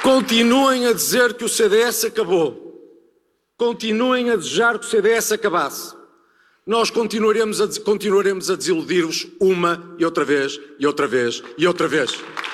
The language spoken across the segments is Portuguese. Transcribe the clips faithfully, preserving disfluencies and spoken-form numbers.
Continuem a dizer que o C D S acabou. Continuem a desejar que o C D S acabasse. Nós continuaremos a, continuaremos a desiludir-vos uma e outra vez, e outra vez, e outra vez.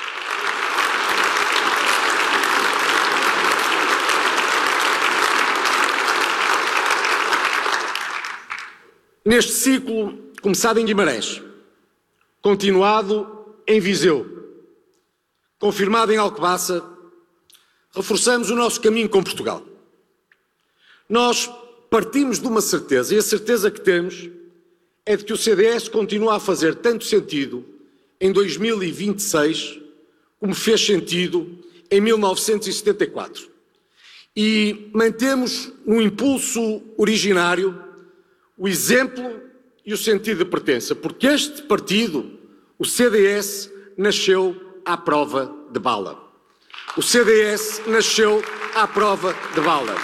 Neste ciclo, começado em Guimarães, continuado em Viseu, confirmado em Alcobaça, reforçamos o nosso caminho com Portugal. Nós partimos de uma certeza, e a certeza que temos é de que o C D S continua a fazer tanto sentido em dois mil e vinte e seis como fez sentido em mil novecentos e setenta e quatro. E mantemos no impulso originário o exemplo e o sentido de pertença, porque este partido, o C D S, nasceu à prova de bala. O C D S nasceu à prova de bala.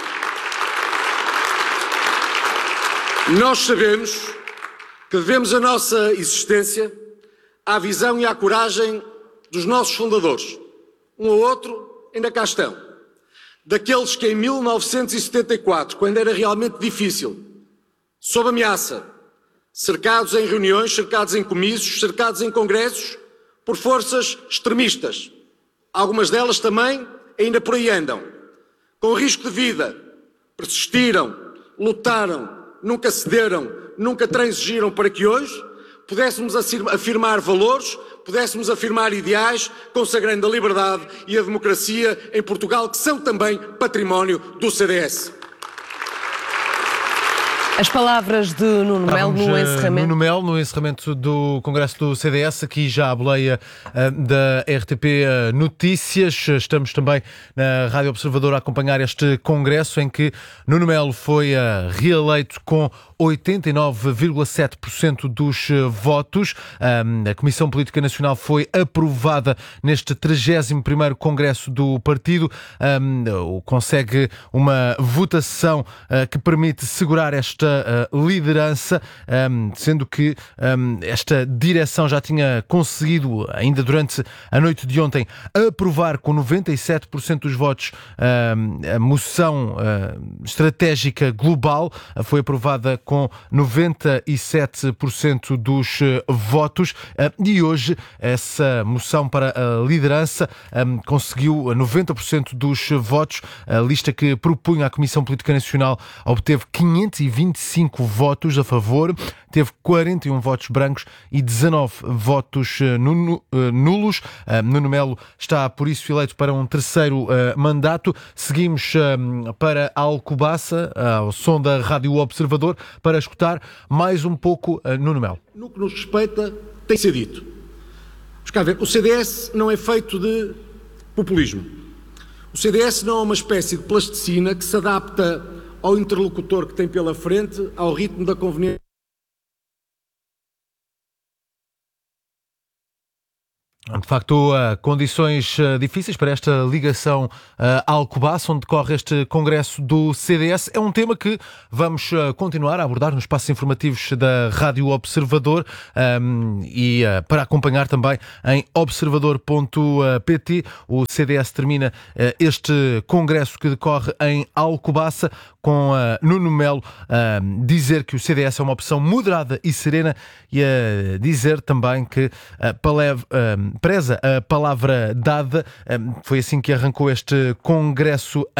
Nós sabemos que devemos a nossa existência à visão e à coragem dos nossos fundadores. Um ou outro ainda cá estão. Daqueles que em mil novecentos e setenta e quatro, quando era realmente difícil, sob ameaça, cercados em reuniões, cercados em comícios, cercados em congressos, por forças extremistas. Algumas delas também ainda por aí andam. Com risco de vida, persistiram, lutaram, nunca cederam, nunca transigiram para que hoje pudéssemos afirmar valores, pudéssemos afirmar ideais, consagrando a liberdade e a democracia em Portugal, que são também património do C D S. As palavras de Nuno Melo no encerramento. Nuno Melo no encerramento do Congresso do C D S, aqui já a boleia uh, da R T P uh, Notícias. Estamos também na Rádio Observador a acompanhar este Congresso em que Nuno Melo foi uh, reeleito com oitenta e nove vírgula sete por cento dos uh, votos. Um, a Comissão Política Nacional foi aprovada neste trigésimo primeiro Congresso do partido. Um, consegue uma votação uh, que permite segurar esta Uh, liderança, um, sendo que um, esta direção já tinha conseguido, ainda durante a noite de ontem, aprovar com noventa e sete por cento dos votos um, a moção uh, estratégica global. Uh, foi aprovada com noventa e sete por cento dos uh, votos uh, e hoje essa moção para a liderança um, conseguiu noventa por cento dos votos. A lista que propunha a Comissão Política Nacional obteve quinhentos e vinte e cinco votos a favor, teve quarenta e um votos brancos e dezanove votos nulos. Nuno Melo está, por isso, eleito para um terceiro mandato. Seguimos para Alcobaça, ao som da Rádio Observador, para escutar mais um pouco Nuno Melo. No que nos respeita, tem sido dito. Vamos cá ver, o C D S não é feito de populismo. O C D S não é uma espécie de plasticina que se adapta ao interlocutor que tem pela frente, ao ritmo da conveniência. De facto, condições difíceis para esta ligação a Alcobaça, onde decorre este Congresso do C D S. É um tema que vamos continuar a abordar nos espaços informativos da Rádio Observador um, e uh, para acompanhar também em observador ponto pt. O C D S termina uh, este Congresso que decorre em Alcobaça com uh, Nuno Melo uh, dizer que o C D S é uma opção moderada e serena e a uh, dizer também que uh, paleve, uh, preza a palavra dada. Foi assim que arrancou este Congresso